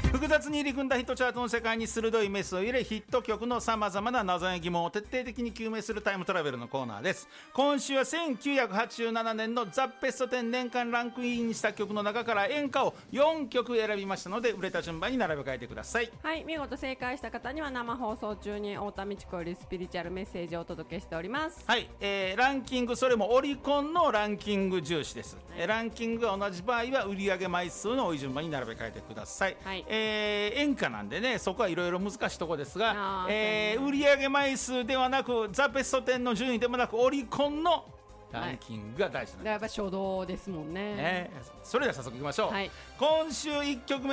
複雑に入り組んだヒットチャートの世界に鋭いメスを入れ、ヒット曲のさまざまな謎や疑問を徹底的に究明するタイムトラベルのコーナーです。今週は1987年のザ・ベスト10年間ランクインした曲の中から演歌を4曲選びましたので、売れた順番に並べ替えてください。 はい、見事正解した方には生放送中に太田美智子よりスピリチュアルメッセージをお届けしております。 はい、ランキング、それもオリコンのランキング重視です。ランキングが同じ場合は売上枚数の多い順番に並べ替えてください。はい、演歌なんでね、そこはいろいろ難しいところですが、売上枚数ではなくザ・ベスト10の順位でもなくオリコンのランキングが大事なんです。 やっぱ初動ですもんね。 それでは早速いきましょう。 はい、 今週1曲目